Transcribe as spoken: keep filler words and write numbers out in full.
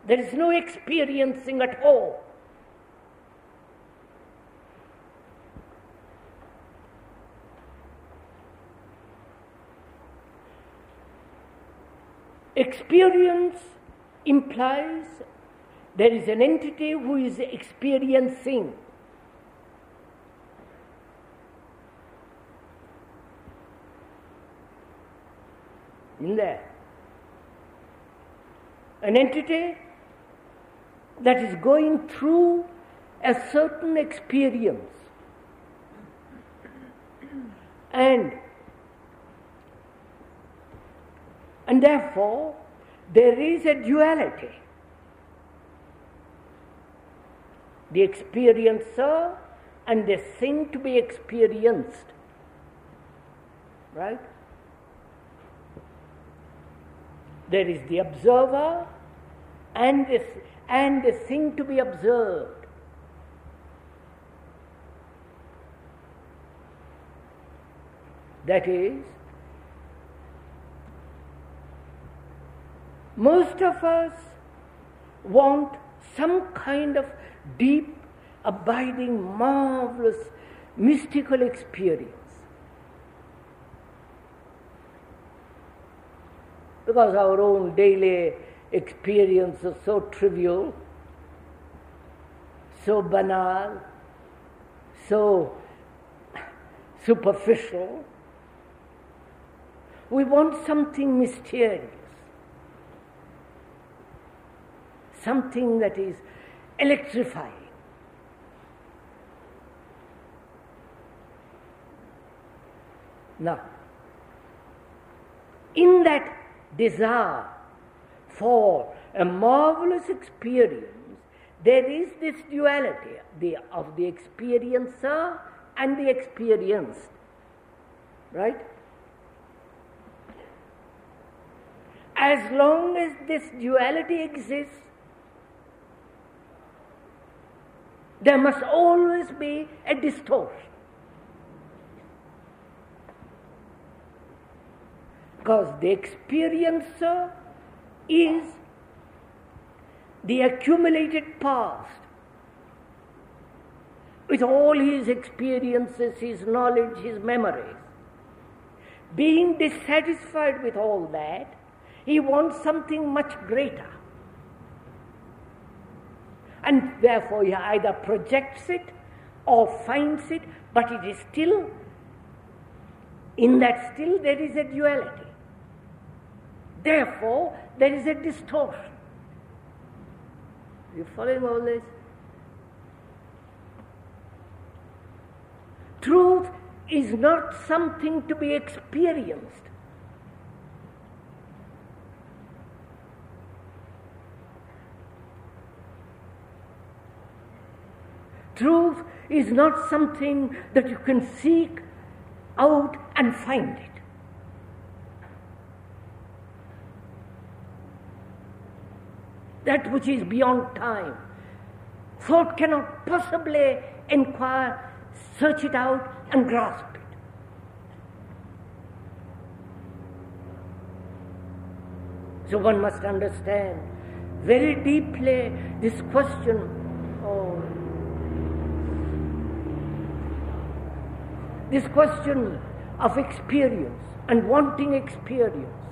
There is no experiencing at all. Experience implies there is an entity who is experiencing. In there. An entity that is going through a certain experience. And And therefore, there is a duality. The experiencer and the thing to be experienced. Right? There is the observer and the, and the thing to be observed. That is, most of us want some kind of deep, abiding, marvelous, mystical experience. Because our own daily experience is so trivial, so banal, so superficial. We want something mysterious. Something that is electrifying. Now, in that desire for a marvelous experience, there is this duality the, of the experiencer and the experienced. Right? As long as this duality exists, there must always be a distortion. Because the experiencer is the accumulated past with all his experiences, his knowledge, his memories. Being dissatisfied with all that, he wants something much greater. And therefore he either projects it or finds it, but it is still, in that still there is a duality. Therefore there is a distortion. You following all this? Truth is not something to be experienced. Truth is not something that you can seek out and find it. That which is beyond time. Thought cannot possibly inquire, search it out and grasp it. So one must understand very deeply this question of this question of experience and wanting experience.